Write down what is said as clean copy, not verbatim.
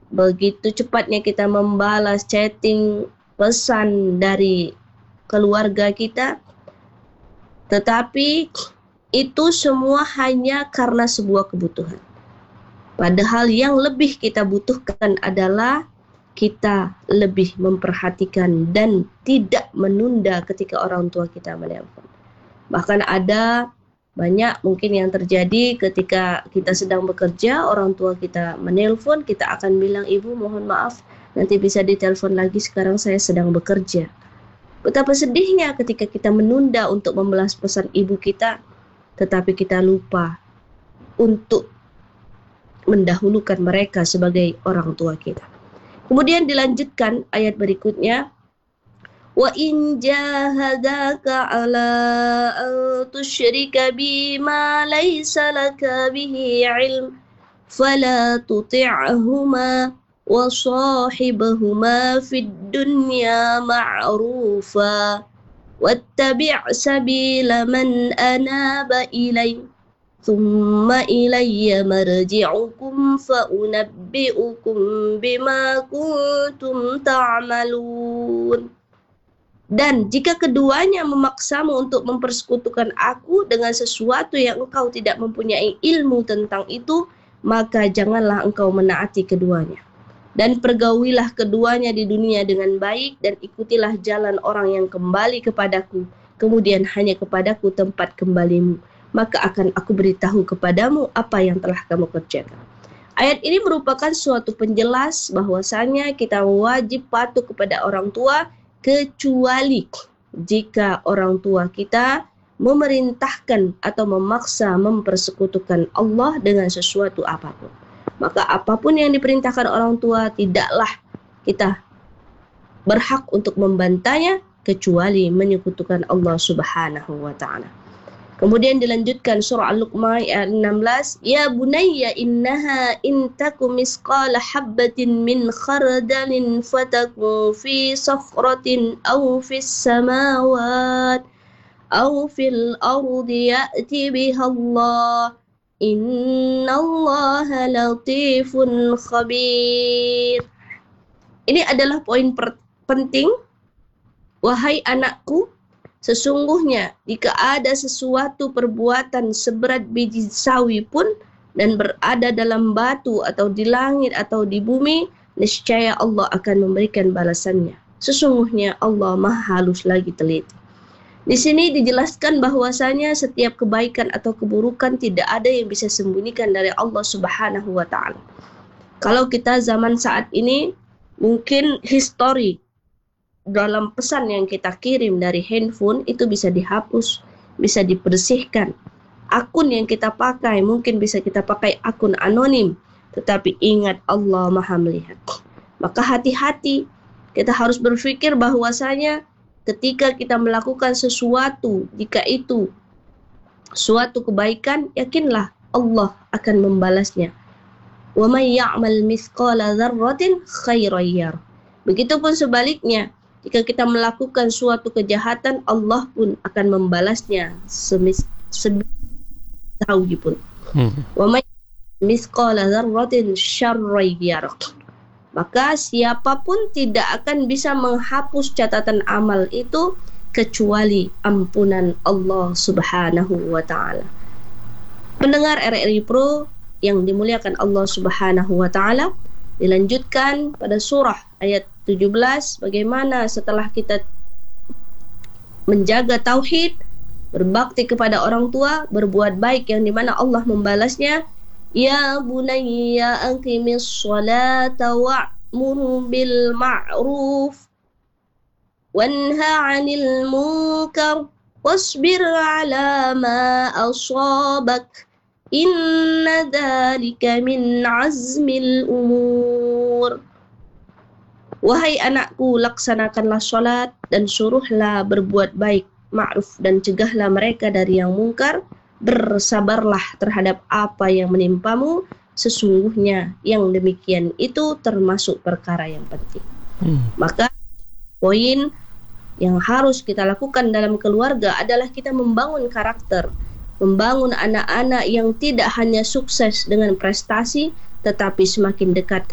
begitu cepatnya kita membalas chatting, pesan dari keluarga kita, tetapi itu semua hanya karena sebuah kebutuhan. Padahal yang lebih kita butuhkan adalah kita lebih memperhatikan dan tidak menunda ketika orang tua kita menelpon. Bahkan ada banyak mungkin yang terjadi ketika kita sedang bekerja, orang tua kita menelpon, kita akan bilang, ibu mohon maaf, nanti bisa ditelepon lagi, sekarang saya sedang bekerja. Betapa sedihnya ketika kita menunda untuk membalas pesan ibu kita, tetapi kita lupa untuk mendahulukan mereka sebagai orang tua kita. Kemudian dilanjutkan ayat berikutnya, wa in jahadaka ala an tusyrika bima laysa laka bihi ilm fala tuti'huma wa sahibhuma fid dunya ma'rufa wattabi' sabila man anaba ilayya thumma ilayya marji'ukum fa unabbi'ukum bima kuntum ta'malun. Dan jika keduanya memaksamu untuk mempersekutukan aku dengan sesuatu yang engkau tidak mempunyai ilmu tentang itu, maka janganlah engkau menaati keduanya. Dan pergaulilah keduanya di dunia dengan baik, dan ikutilah jalan orang yang kembali kepadaku, kemudian hanya kepadaku tempat kembalimu. Maka akan aku beritahu kepadamu apa yang telah kamu kerjakan. Ayat ini merupakan suatu penjelas bahwasanya kita wajib patuh kepada orang tua, kecuali jika orang tua kita memerintahkan atau memaksa mempersekutukan Allah dengan sesuatu apapun. Maka apapun yang diperintahkan orang tua, tidaklah kita berhak untuk membantahnya kecuali menyekutukan Allah Subhanahu wa ta'ala. Kemudian dilanjutkan surah Al-Luqman ayat 16, ya bunayya innaha in takum misqala habbatin min khardalin fatakun fi sakhratin aw fis samawat aw fil ardi ya'ti biha Allah innallaha latifun khabir. Ini adalah poin penting. Wahai anakku, sesungguhnya jika ada sesuatu perbuatan seberat biji sawi pun dan berada dalam batu atau di langit atau di bumi, niscaya Allah akan memberikan balasannya. Sesungguhnya Allah Maha halus lagi teliti. Di sini dijelaskan bahwasanya setiap kebaikan atau keburukan tidak ada yang bisa sembunyikan dari Allah Subhanahu wa ta'ala. Kalau kita zaman saat ini, mungkin histori dalam pesan yang kita kirim dari handphone itu bisa dihapus, bisa dibersihkan. Akun yang kita pakai mungkin bisa kita pakai akun anonim, tetapi ingat Allah Maha melihat. Maka hati-hati, kita harus berpikir bahwasanya ketika kita melakukan sesuatu, jika itu suatu kebaikan, yakinlah Allah akan membalasnya. Wa may ya'mal mithqala dzarratin khairan yarah. Begitupun sebaliknya, jika kita melakukan suatu kejahatan, Allah pun akan membalasnya sebitahui pun. Wa may mithqala dzarratin syarran yarah. Maka siapapun tidak akan bisa menghapus catatan amal itu kecuali ampunan Allah Subhanahu wa ta'ala. Pendengar RRI Pro yang dimuliakan Allah Subhanahu wa ta'ala, dilanjutkan pada surah ayat 17, bagaimana setelah kita menjaga tauhid, berbakti kepada orang tua, berbuat baik yang dimana Allah membalasnya. Ya bunayya aqimis sholata wa'mur bil ma'ruf wanha 'anil munkar wasbir 'ala ma asabak inna dzalika min azmil umur. Wahai anakku, laksanakanlah sholat dan suruhlah berbuat baik, ma'ruf, dan cegahlah mereka dari yang mungkar. Bersabarlah terhadap apa yang menimpamu, sesungguhnya yang demikian itu termasuk perkara yang penting. Maka poin yang harus kita lakukan dalam keluarga adalah kita membangun karakter, membangun anak-anak yang tidak hanya sukses dengan prestasi, tetapi semakin dekat